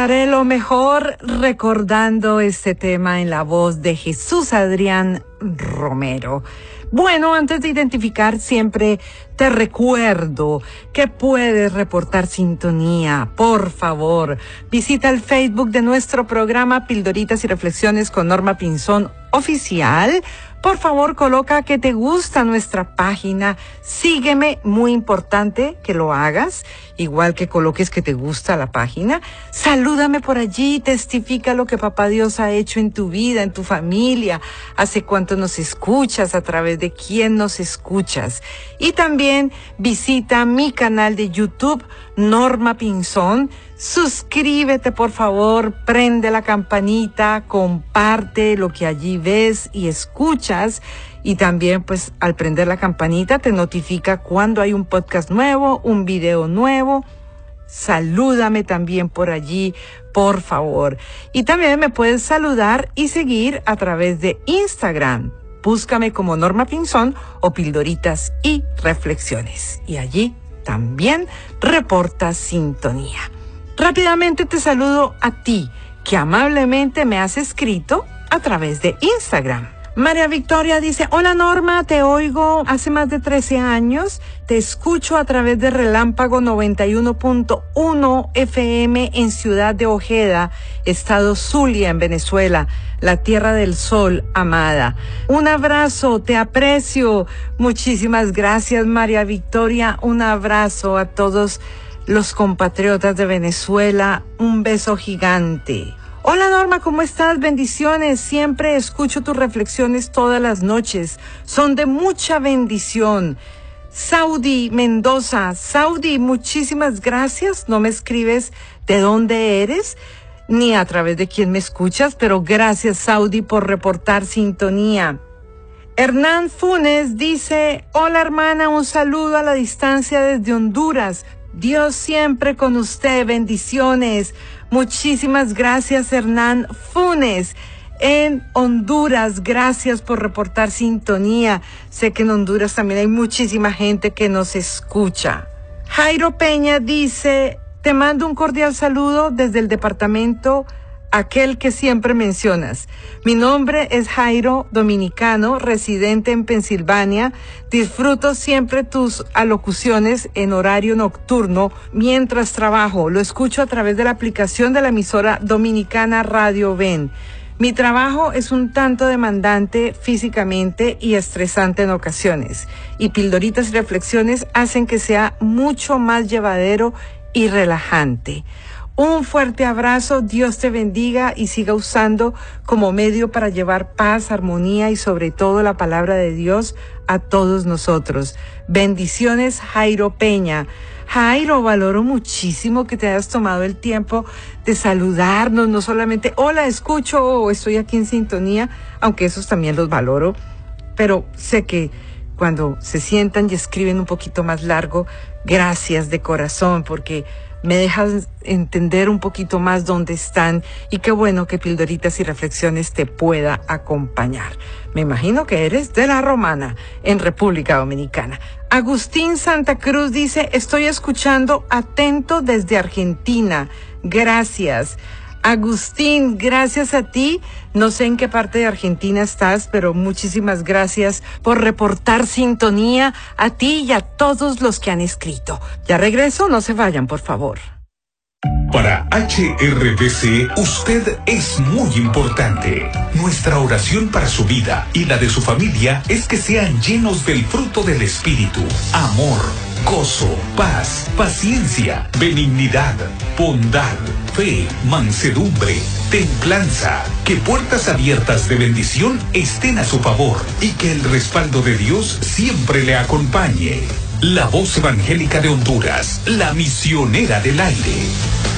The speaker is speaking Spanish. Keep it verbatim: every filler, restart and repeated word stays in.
daré lo mejor recordando este tema en la voz de Jesús Adrián Romero. Bueno, antes de identificar, siempre te recuerdo que puedes reportar sintonía. Por favor, visita el Facebook de nuestro programa Pildoritas y Reflexiones con Norma Pinzón Oficial. Por favor, coloca que te gusta nuestra página. Sígueme, muy importante que lo hagas. Igual que coloques que te gusta la página. Salúdame por allí, testifica lo que Papá Dios ha hecho en tu vida, en tu familia. Hace cuánto nos escuchas, a través de quién nos escuchas. Y también visita mi canal de YouTube, Norma Pinzón. Suscríbete, por favor, prende la campanita, comparte lo que allí ves y escuchas. Y también, pues, al prender la campanita te notifica cuando hay un podcast nuevo, un video nuevo. Salúdame también por allí, por favor. Y también me puedes saludar y seguir a través de Instagram. Búscame como Norma Pinzón o Pildoritas y Reflexiones. Y allí también reporta sintonía. Rápidamente te saludo a ti, que amablemente me has escrito a través de Instagram. María Victoria dice: hola Norma, te oigo hace más de trece años, te escucho a través de Relámpago noventa y uno punto uno F M en Ciudad de Ojeda, estado Zulia, en Venezuela, la tierra del sol amada. Un abrazo, te aprecio. Muchísimas gracias, María Victoria. Un abrazo a todos los compatriotas de Venezuela. Un beso gigante. Hola Norma, ¿cómo estás? Bendiciones. Siempre escucho tus reflexiones todas las noches. Son de mucha bendición. Saudi Mendoza. Saudi, muchísimas gracias. No me escribes de dónde eres ni a través de quién me escuchas, pero gracias, Saudi, por reportar sintonía. Hernán Funes dice: hola hermana, un saludo a la distancia desde Honduras. Dios siempre con usted, bendiciones. Muchísimas gracias, Hernán Funes, en Honduras. Gracias por reportar sintonía. Sé que en Honduras también hay muchísima gente que nos escucha. Jairo Peña dice: te mando un cordial saludo desde el departamento aquel que siempre mencionas. Mi nombre es Jairo, dominicano, residente en Pensilvania. Disfruto siempre tus alocuciones en horario nocturno mientras trabajo. Lo escucho a través de la aplicación de la emisora dominicana Radio Ven. Mi trabajo es un tanto demandante físicamente y estresante en ocasiones. Y Pildoritas y Reflexiones hacen que sea mucho más llevadero y relajante. Un fuerte abrazo, Dios te bendiga y siga usando como medio para llevar paz, armonía y sobre todo la palabra de Dios a todos nosotros. Bendiciones, Jairo Peña. Jairo, valoro muchísimo que te hayas tomado el tiempo de saludarnos, no solamente hola, escucho o estoy aquí en sintonía, aunque esos también los valoro, pero sé que cuando se sientan y escriben un poquito más largo, gracias de corazón, porque me dejas entender un poquito más dónde están y qué bueno que Pildoritas y Reflexiones te pueda acompañar. Me imagino que eres de La Romana, en República Dominicana. Agustín Santa Cruz dice: estoy escuchando atento desde Argentina. Gracias. Agustín, gracias a ti. No sé en qué parte de Argentina estás, pero muchísimas gracias por reportar sintonía a ti y a todos los que han escrito. Ya regreso, no se vayan, por favor. Para H R B C, usted es muy importante. Nuestra oración para su vida y la de su familia es que sean llenos del fruto del Espíritu: amor, gozo, paz, paciencia, benignidad, bondad, fe, mansedumbre, templanza. Que puertas abiertas de bendición estén a su favor y que el respaldo de Dios siempre le acompañe. La voz evangélica de Honduras, la misionera del aire.